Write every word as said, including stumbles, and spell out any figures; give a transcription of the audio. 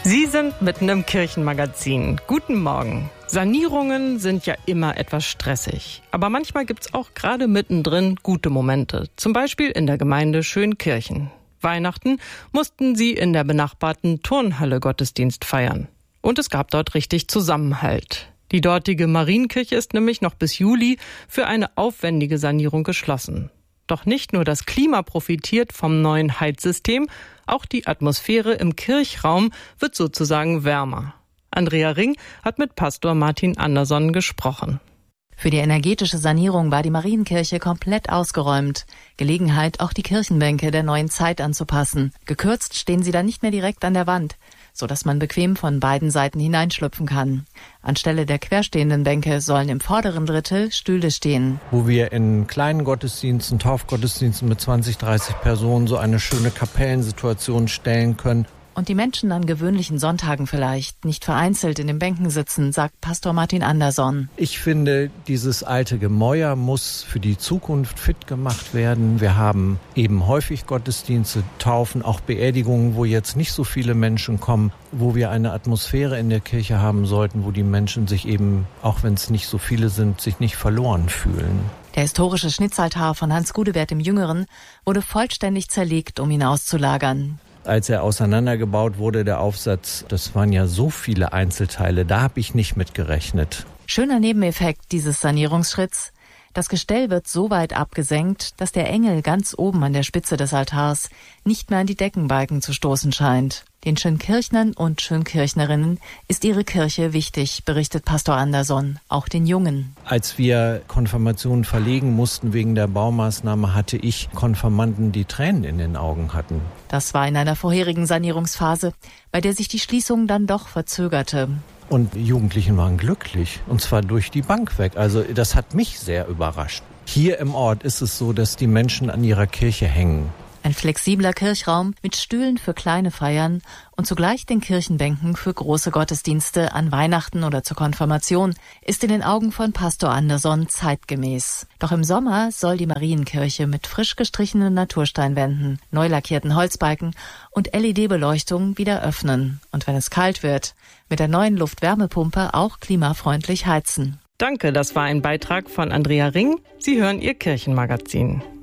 Sie sind mitten im Kirchenmagazin. Guten Morgen. Sanierungen sind ja immer etwas stressig. Aber manchmal gibt's auch gerade mittendrin gute Momente. Zum Beispiel in der Gemeinde Schönkirchen. Weihnachten mussten sie in der benachbarten Turnhalle Gottesdienst feiern. Und es gab dort richtig Zusammenhalt. Die dortige Marienkirche ist nämlich noch bis Juli für eine aufwendige Sanierung geschlossen. Doch nicht nur das Klima profitiert vom neuen Heizsystem, auch die Atmosphäre im Kirchraum wird sozusagen wärmer. Andrea Ring hat mit Pastor Martin Anderson gesprochen. Für die energetische Sanierung war die Marienkirche komplett ausgeräumt. Gelegenheit, auch die Kirchenbänke der neuen Zeit anzupassen. Gekürzt stehen sie dann nicht mehr direkt an der Wand, sodass man bequem von beiden Seiten hineinschlüpfen kann. Anstelle der querstehenden Bänke sollen im vorderen Drittel Stühle stehen. Wo wir in kleinen Gottesdiensten, Taufgottesdiensten mit zwanzig, dreißig Personen so eine schöne Kapellensituation stellen können. Und die Menschen an gewöhnlichen Sonntagen vielleicht nicht vereinzelt in den Bänken sitzen, sagt Pastor Martin Anderson. Ich finde, dieses alte Gemäuer muss für die Zukunft fit gemacht werden. Wir haben eben häufig Gottesdienste, Taufen, auch Beerdigungen, wo jetzt nicht so viele Menschen kommen, wo wir eine Atmosphäre in der Kirche haben sollten, wo die Menschen sich eben, auch wenn es nicht so viele sind, sich nicht verloren fühlen. Der historische Schnitzaltar von Hans Gudewert dem Jüngeren wurde vollständig zerlegt, um ihn auszulagern. Als er auseinandergebaut wurde, der Aufsatz, das waren ja so viele Einzelteile, da habe ich nicht mit gerechnet. Schöner Nebeneffekt dieses Sanierungsschritts: Das Gestell wird so weit abgesenkt, dass der Engel ganz oben an der Spitze des Altars nicht mehr an die Deckenbalken zu stoßen scheint. Den Schönkirchnern und Schönkirchnerinnen ist ihre Kirche wichtig, berichtet Pastor Anderson, auch den Jungen. Als wir Konfirmationen verlegen mussten wegen der Baumaßnahme, hatte ich Konfirmanden, die Tränen in den Augen hatten. Das war in einer vorherigen Sanierungsphase, bei der sich die Schließung dann doch verzögerte. Und die Jugendlichen waren glücklich, und zwar durch die Bank weg. Also das hat mich sehr überrascht. Hier im Ort ist es so, dass die Menschen an ihrer Kirche hängen. Ein flexibler Kirchraum mit Stühlen für kleine Feiern und zugleich den Kirchenbänken für große Gottesdienste an Weihnachten oder zur Konfirmation ist in den Augen von Pastor Anderson zeitgemäß. Doch im Sommer soll die Marienkirche mit frisch gestrichenen Natursteinwänden, neu lackierten Holzbalken und L E D-Beleuchtung wieder öffnen. Und wenn es kalt wird, mit der neuen Luftwärmepumpe auch klimafreundlich heizen. Danke, das war ein Beitrag von Andrea Ring. Sie hören Ihr Kirchenmagazin.